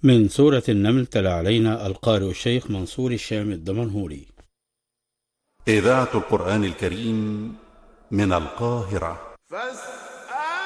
من سورة النمل تلا علينا القارئ الشيخ منصور الشام الدمنهوري. إذاعة القرآن الكريم من القاهرة.